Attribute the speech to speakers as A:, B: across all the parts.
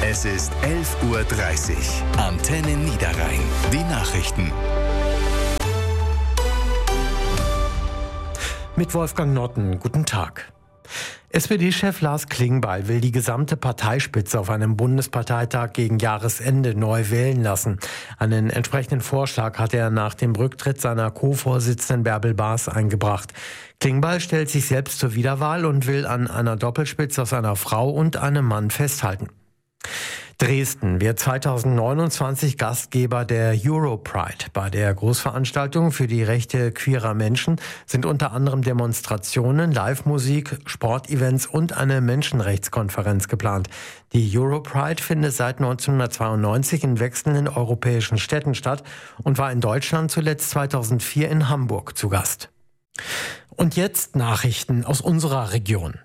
A: Es ist 11:30 Uhr. Antenne Niederrhein. Die Nachrichten.
B: Mit Wolfgang Notten, guten Tag. SPD-Chef Lars Klingbeil will die gesamte Parteispitze auf einem Bundesparteitag gegen Jahresende neu wählen lassen. Einen entsprechenden Vorschlag hat er nach dem Rücktritt seiner Co-Vorsitzenden Bärbel Baas eingebracht. Klingbeil stellt sich selbst zur Wiederwahl und will an einer Doppelspitze aus einer Frau und einem Mann festhalten. Dresden wird 2029 Gastgeber der Europride. Bei der Großveranstaltung für die Rechte queerer Menschen sind unter anderem Demonstrationen, Live-Musik, Sportevents und eine Menschenrechtskonferenz geplant. Die Europride findet seit 1992 in wechselnden europäischen Städten statt und war in Deutschland zuletzt 2004 in Hamburg zu Gast. Und jetzt Nachrichten aus unserer Region.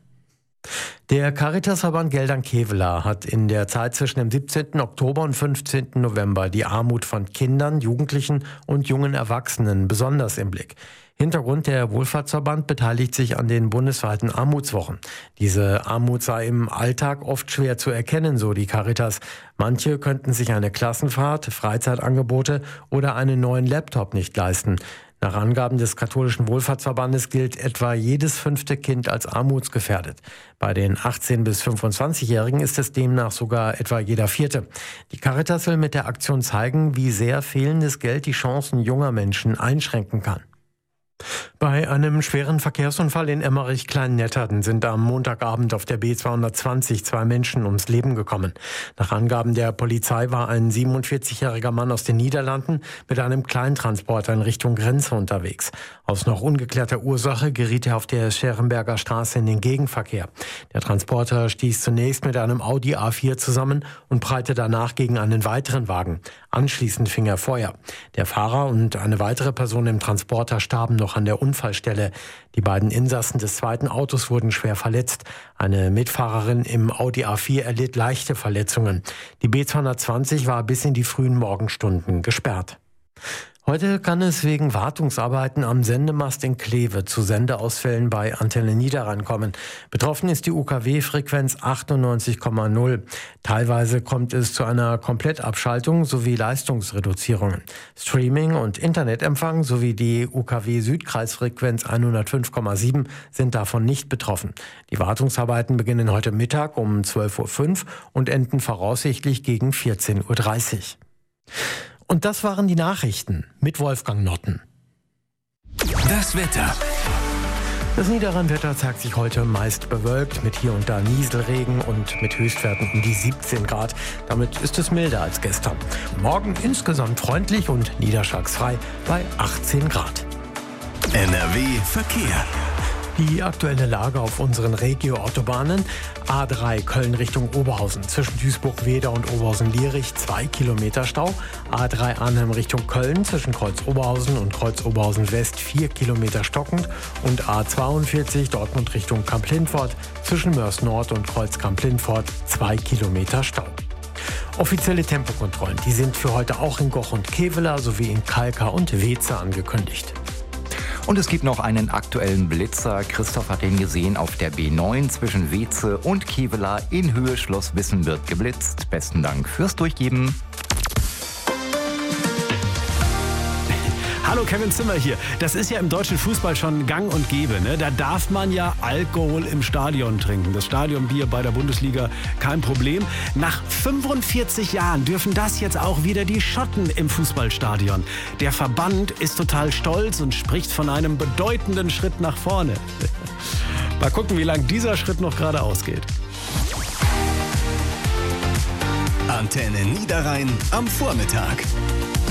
B: Der Caritasverband Geldern-Kevelaer hat in der Zeit zwischen dem 17. Oktober und 15. November die Armut von Kindern, Jugendlichen und jungen Erwachsenen besonders im Blick. Hintergrund: der Wohlfahrtsverband beteiligt sich an den bundesweiten Armutswochen. Diese Armut sei im Alltag oft schwer zu erkennen, so die Caritas. Manche könnten sich eine Klassenfahrt, Freizeitangebote oder einen neuen Laptop nicht leisten. Nach Angaben des katholischen Wohlfahrtsverbandes gilt etwa jedes 5. Kind als armutsgefährdet. Bei den 18- bis 25-Jährigen ist es demnach sogar etwa jeder 4. Die Caritas will mit der Aktion zeigen, wie sehr fehlendes Geld die Chancen junger Menschen einschränken kann. Bei einem schweren Verkehrsunfall in Emmerich-Klein-Netterden sind am Montagabend auf der B220 2 Menschen ums Leben gekommen. Nach Angaben der Polizei war ein 47-jähriger Mann aus den Niederlanden mit einem Kleintransporter in Richtung Grenze unterwegs. Aus noch ungeklärter Ursache geriet er auf der Scherenberger Straße in den Gegenverkehr. Der Transporter stieß zunächst mit einem Audi A4 zusammen und prallte danach gegen einen weiteren Wagen. Anschließend fing er Feuer. Der Fahrer und eine weitere Person im Transporter starben noch an der Unfallstelle. Die beiden Insassen des zweiten Autos wurden schwer verletzt. Eine Mitfahrerin im Audi A4 erlitt leichte Verletzungen. Die B220 war bis in die frühen Morgenstunden gesperrt. Heute kann es wegen Wartungsarbeiten am Sendemast in Kleve zu Sendeausfällen bei Antenne Niederrhein kommen. Betroffen ist die UKW-Frequenz 98,0. Teilweise kommt es zu einer Komplettabschaltung sowie Leistungsreduzierungen. Streaming und Internetempfang sowie die UKW-Südkreisfrequenz 105,7 sind davon nicht betroffen. Die Wartungsarbeiten beginnen heute Mittag um 12:05 Uhr und enden voraussichtlich gegen 14:30 Uhr. Und das waren die Nachrichten mit Wolfgang Notten.
A: Das Wetter.
B: Das Niederrhein-Wetter zeigt sich heute meist bewölkt mit hier und da Nieselregen und mit Höchstwerten um die 17 Grad. Damit ist es milder als gestern. Morgen insgesamt freundlich und niederschlagsfrei bei 18 Grad.
A: NRW Verkehr.
B: Die aktuelle Lage auf unseren Regio-Autobahnen: A3 Köln Richtung Oberhausen. Zwischen Duisburg-Weder und Oberhausen-Lierich 2 Kilometer Stau. A3 Arnhem Richtung Köln zwischen Kreuz Oberhausen und Kreuz Oberhausen West 4 Kilometer stockend. Und A42 Dortmund Richtung Kamp-Lintfort zwischen Mörs Nord und Kreuz Kamp-Lintfort 2 Kilometer Stau. Offizielle Tempokontrollen, die sind für heute auch in Goch und Kevelaer sowie in Kalka und Weeze angekündigt.
C: Und es gibt noch einen aktuellen Blitzer. Christoph hat den gesehen auf der B9 zwischen Weeze und Kevelaer in Höhe Schloss Wissen wird geblitzt. Besten Dank fürs Durchgeben.
D: Hallo, Kevin Zimmer hier. Das ist ja im deutschen Fußball schon gang und gäbe, ne? Da darf man ja Alkohol im Stadion trinken. Das Stadionbier bei der Bundesliga, kein Problem. Nach 45 Jahren dürfen das jetzt auch wieder die Schotten im Fußballstadion. Der Verband ist total stolz und spricht von einem bedeutenden Schritt nach vorne. Mal gucken, wie lang dieser Schritt noch geradeaus geht.
A: Antenne Niederrhein am Vormittag.